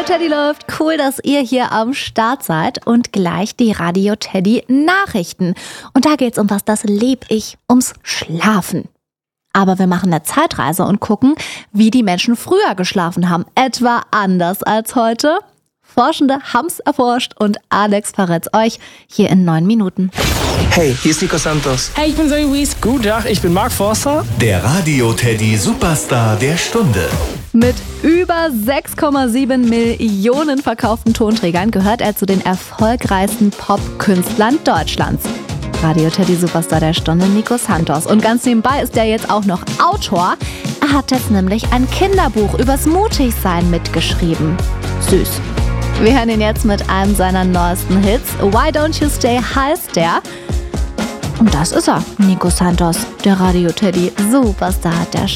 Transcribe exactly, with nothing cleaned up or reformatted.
Teddy läuft. Cool, dass ihr hier am Start seid. Und gleich die Radio Teddy Nachrichten. Und da geht's um was, das lieb ich, ums Schlafen. Aber wir machen eine Zeitreise und gucken, wie die Menschen früher geschlafen haben. Etwa anders als heute. Forschende haben's erforscht und Alex verrät's euch hier in neun Minuten. Hey, hier ist Nico Santos. Hey, ich bin Zoe Wies. Guten Tag, ich bin Mark Forster. Der Radio Teddy Superstar der Stunde. Mit über sechs Komma sieben Millionen verkauften Tonträgern gehört er zu den erfolgreichsten Pop-Künstlern Deutschlands. Radio Teddy Superstar der Stunde, Nico Santos. Und ganz nebenbei ist er jetzt auch noch Autor. Er hat jetzt nämlich ein Kinderbuch übers Mutigsein mitgeschrieben. Süß. Wir hören ihn jetzt mit einem seiner neuesten Hits. Why Don't You Stay heißt der. Und das ist er, Nico Santos, der Radio Teddy Superstar der Stunde.